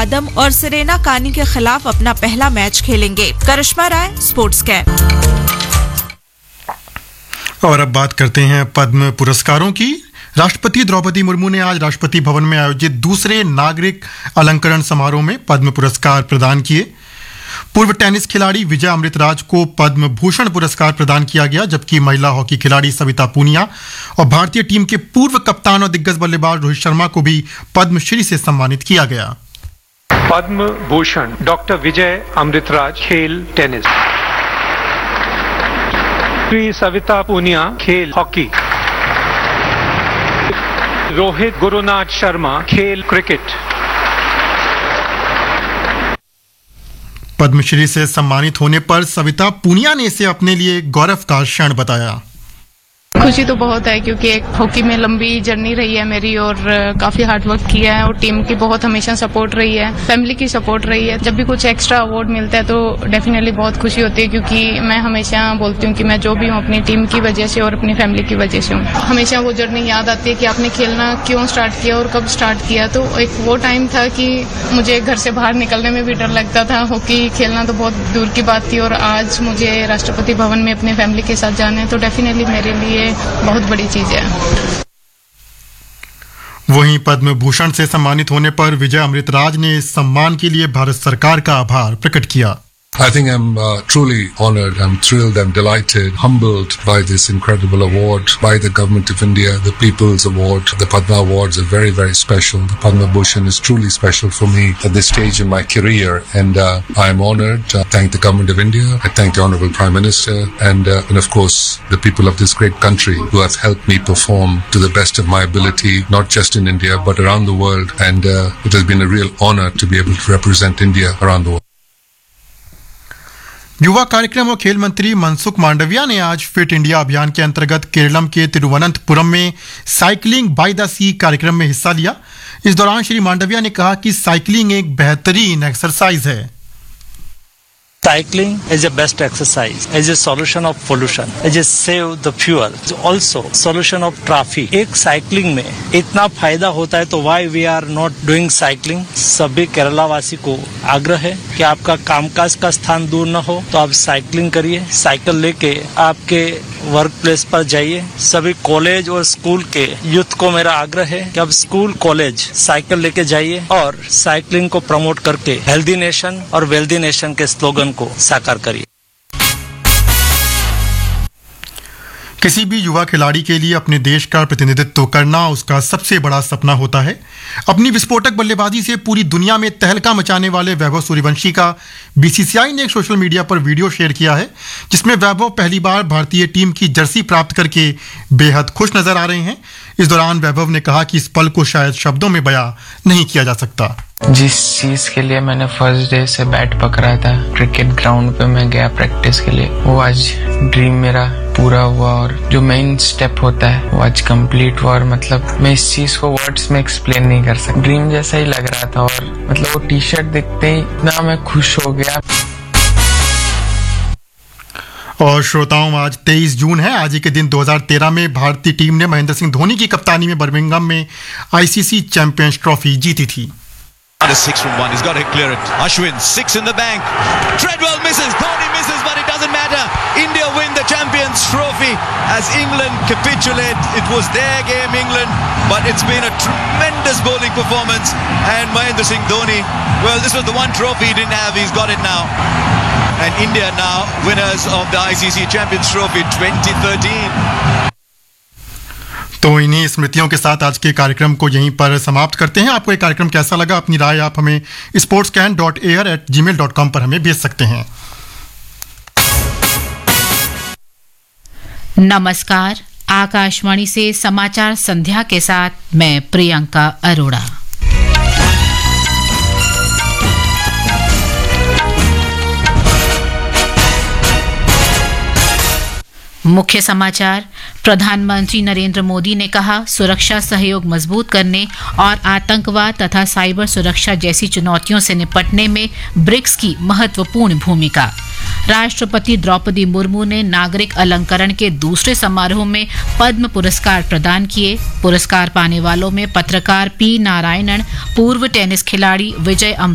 आदम और सेरेना कानी के खिलाफ अपना पहला मैच खेलेंगे। करिश्मा राय, स्पोर्ट्स कैप। और अब बात करते हैं पद्म पुरस्कारों की। राष्ट्रपति द्रौपदी मुर्मू ने आज राष्ट्रपति भवन में आयोजित दूसरे नागरिक अलंकरण समारोह में पद्म पुरस्कार प्रदान किए। पूर्व टेनिस खिलाड़ी विजय अमृतराज को पद्म भूषण पुरस्कार प्रदान किया गया, जबकि महिला हॉकी खिलाड़ी सविता पूनिया और भारतीय टीम के पूर्व कप्तान और दिग्गज बल्लेबाज रोहित शर्मा को भी पद्मश्री से सम्मानित किया गया। पद्म भूषण डॉक्टर विजय अमृतराज, खेल टेनिस। श्री सविता पूनिया, खेल हॉकी। रोहित गुरुनाथ शर्मा, खेल क्रिकेट। पद्मश्री से सम्मानित होने पर सविता पूनिया ने इसे अपने लिए गौरव का क्षण बताया। खुशी तो बहुत है, क्योंकि एक हॉकी में लंबी जर्नी रही है मेरी और काफी हार्ड वर्क किया है और टीम की बहुत हमेशा सपोर्ट रही है, फैमिली की सपोर्ट रही है। जब भी कुछ एक्स्ट्रा अवार्ड मिलता है तो डेफिनेटली बहुत खुशी होती है, क्योंकि मैं हमेशा बोलती हूँ कि मैं जो भी हूँ अपनी टीम की वजह से और अपनी फैमिली की वजह से हूँ। हमेशा वो जर्नी याद आती है कि आपने खेलना क्यों स्टार्ट किया और कब स्टार्ट किया। तो एक वो टाइम था कि मुझे घर से बाहर निकलने में भी डर लगता था, हॉकी खेलना तो बहुत दूर की बात थी, और आज मुझे राष्ट्रपति भवन में अपने फैमिली के साथ जाना है तो डेफिनेटली मेरे लिए बहुत बड़ी चीज है। वहीं पद्म भूषण से सम्मानित होने पर विजय अमृतराज ने इस सम्मान के लिए भारत सरकार का आभार प्रकट किया। I think I'm truly honored, I'm thrilled, I'm delighted, humbled by this incredible award by the Government of India, the People's Award. The Padma Awards are very, very special. The Padma Bhushan is truly special for me at this stage in my career, and I'm honored. I thank the Government of India, I thank the Honorable Prime Minister, and of course the people of this great country who have helped me perform to the best of my ability, not just in India but around the world, and it has been a real honor to be able to represent India around the world. युवा कार्यक्रम और खेल मंत्री मनसुख मांडविया ने आज fit India अभियान के अंतर्गत केरलम के तिरुवनंतपुरम में साइकिलिंग बाय द सी कार्यक्रम में हिस्सा लिया। इस दौरान श्री मांडविया ने कहा कि साइकिलिंग एक बेहतरीन एक्सरसाइज है। Cycling is a best exercise, is a solution of pollution, is a save the fuel, is also solution of traffic. एक साइकिलिंग में इतना फायदा होता है तो why we are not doing cycling? सभी केरला वासी को आग्रह है कि आपका कामकाज का स्थान दूर न हो तो आप साइकिलिंग करिए, साइकिल लेके आपके वर्क प्लेस पर जाइए। सभी कॉलेज और स्कूल के यूथ को मेरा आग्रह है कि अब स्कूल कॉलेज साइकिल लेके जाइए और साइकिलिंग को प्रमोट करके हेल्दी नेशन और वेल्दी नेशन के स्लोगन को साकार करिए। किसी भी युवा खिलाड़ी के लिए अपने देश का प्रतिनिधित्व करना उसका सबसे बड़ा सपना होता है। अपनी विस्फोटक बल्लेबाजी से पूरी दुनिया में तहलका मचाने वाले वैभव सूर्यवंशी का बीसीसीआई ने एक सोशल मीडिया पर वीडियो शेयर किया है, जिसमें वैभव पहली बार भारतीय टीम की जर्सी प्राप्त करके बेहद खुश नजर आ रहे हैं। इस दौरान वैभव ने कहा कि इस पल को शायद शब्दों में बयां नहीं किया जा सकता। जिस चीज के लिए मैंने फर्स्ट डे से बैट पकड़ा था, क्रिकेट ग्राउंड पे मैं गया प्रैक्टिस के लिए, वो आज ड्रीम मेरा पूरा हुआ और जो मेन स्टेप होता है वो आज कंप्लीट हुआ। और मतलब मैं इस चीज को वर्ड्स में एक्सप्लेन नहीं कर सकता, ड्रीम जैसा ही लग रहा था। और मतलब वो टी शर्ट देखते ही इतना मैं खुश हो गया। और श्रोताओं, आज 23 जून है। आज ही के दिन 2013 में भारतीय टीम ने महेंद्र सिंह धोनी की कप्तानी में बर्मिंघम में आईसीसी चैंपियंस ट्रॉफी जीती थी। A 6 from 1, he's got to clear it. Ashwin, 6 in the bank. Treadwell misses, Dhoni misses, but it doesn't matter. India win the Champions Trophy as England capitulate. It was their game, England, but it's been a tremendous bowling performance. And Mahendra Singh Dhoni, well, this was the one trophy he didn't have, he's got it now. And India now winners of the ICC Champions Trophy 2013. तो इन्हीं स्मृतियों के साथ आज के कार्यक्रम को यहीं पर समाप्त करते हैं। आपको ये कार्यक्रम कैसा लगा? अपनी राय आप हमें sportscan.air@gmail.com पर हमें भेज सकते हैं। नमस्कार, आकाशवाणी से समाचार संध्या के साथ मैं प्रियंका अरोड़ा। मुख्य समाचार। प्रधानमंत्री नरेंद्र मोदी ने कहा, सुरक्षा सहयोग मजबूत करने और आतंकवाद तथा साइबर सुरक्षा जैसी चुनौतियों से निपटने में ब्रिक्स की महत्वपूर्ण भूमिका। राष्ट्रपति द्रौपदी मुर्मू ने नागरिक अलंकरण के दूसरे समारोह में पद्म पुरस्कार प्रदान किए। पुरस्कार पाने वालों में पत्रकार पी नारायणन, पूर्व टेनिस खिलाड़ी विजय